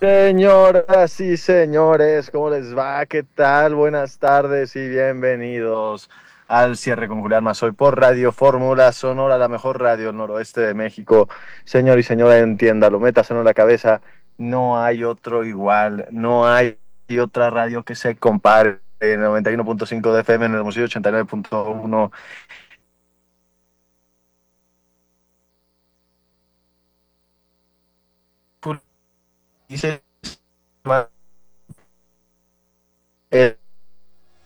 Señoras y señores, ¿cómo les va? ¿Qué tal? Buenas tardes y bienvenidos al cierre con Julián Mazoy por Radio Fórmula Sonora, la mejor radio del noroeste de México. Señor y señora, entiéndalo, métaselo en la cabeza. No hay otro igual, no hay otra radio que se compare. En el 91.5 de FM, en el Hermosillo 89.1.